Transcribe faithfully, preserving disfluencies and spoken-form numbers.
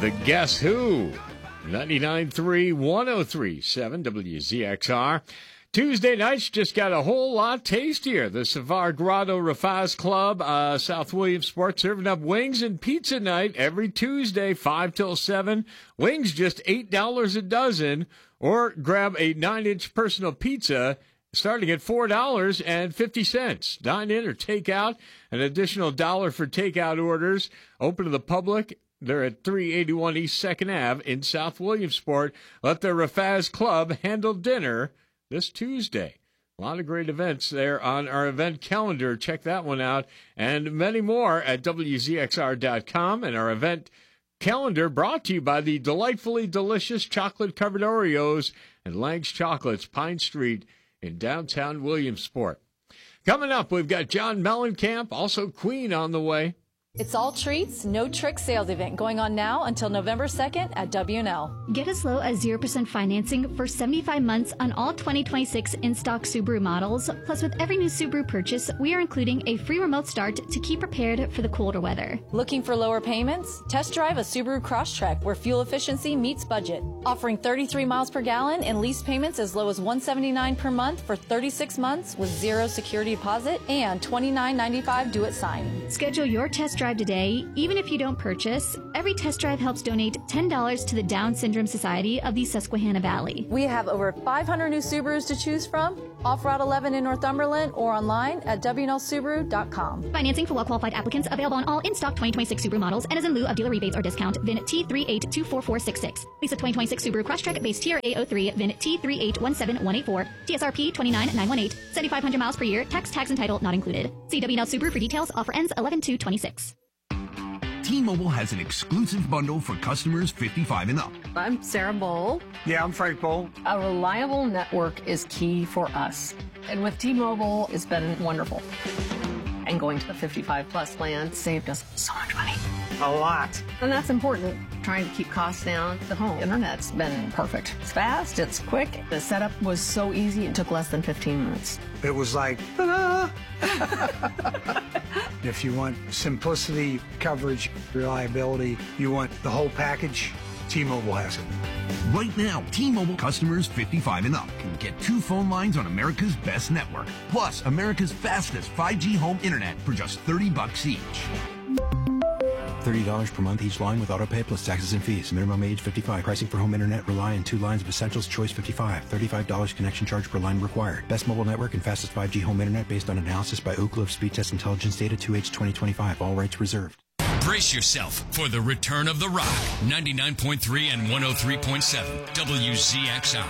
The Guess Who, ninety-nine point three, one oh three point seven W Z X R. Tuesday nights just got a whole lot tastier. The Savar Grotto Rafaz Club, uh, South Williamsport, serving up wings and pizza night every Tuesday, five till seven. Wings just eight dollars a dozen, or grab a nine-inch personal pizza starting at four dollars and fifty cents. Dine in or take out, an additional dollar for takeout orders. Open to the public. They're at three eighty-one East second Avenue in South Williamsport. Let the Rafaz Club handle dinner this Tuesday. A lot of great events there on our event calendar. Check that one out. And many more at W Z X R dot com. And our event calendar brought to you by the delightfully delicious chocolate-covered Oreos and Lang's Chocolates, Pine Street in downtown Williamsport. Coming up, we've got John Mellencamp, also Queen on the way. It's All Treats, No Tricks sales event going on now until November second at W and L. Get as low as zero percent financing for seventy-five months on all twenty twenty-six in-stock Subaru models. Plus, with every new Subaru purchase, we are including a free remote start to keep prepared for the colder weather. Looking for lower payments? Test drive a Subaru Crosstrek where fuel efficiency meets budget. Offering thirty-three miles per gallon and lease payments as low as one hundred seventy-nine dollars per month for thirty-six months with zero security deposit and twenty-nine ninety-five due at signing. Schedule your test drive today. Even if you don't purchase, every test drive helps donate ten dollars to the Down Syndrome Society of the Susquehanna Valley. We have over five hundred new Subarus to choose from, off Route eleven in Northumberland or online at W N L Subaru dot com. Financing for well-qualified applicants available on all in-stock twenty twenty-six Subaru models and is in lieu of dealer rebates or discount. V I N T three eight two four four six six. Lease a twenty twenty-six Subaru Crosstrek base T R A zero three. V I N T three eight one seven one eight four. T S R P two nine nine one eight. seventy-five hundred miles per year. Tax, tags, and title not included. See W N L Subaru for details. Offer ends eleven two twenty-six. T-Mobile has an exclusive bundle for customers fifty-five and up. I'm Sarah Bowl. Yeah, I'm Frank Bowl. A reliable network is key for us. And with T-Mobile, it's been wonderful. And going to the fifty-five plus plan saved us so much money. A lot. And that's important. Trying to keep costs down. The home internet's been perfect. It's fast, it's quick. The setup was so easy, it took less than fifteen minutes. It was like, ta-da! If you want simplicity, coverage, reliability, you want the whole package, T-Mobile has it. Right now, T-Mobile customers fifty-five and up can get two phone lines on America's best network, plus America's fastest five G home internet for just thirty bucks each. thirty dollars per month each line with autopay plus taxes and fees. Minimum age fifty-five. Pricing for home internet rely on two lines of Essentials Choice fifty-five. thirty-five dollars connection charge per line required. Best mobile network and fastest five G home internet based on analysis by Ookla of Speed Test Intelligence Data two H twenty twenty-five. All rights reserved. Brace yourself for the return of the Rock. ninety-nine point three and one oh three point seven W Z X R.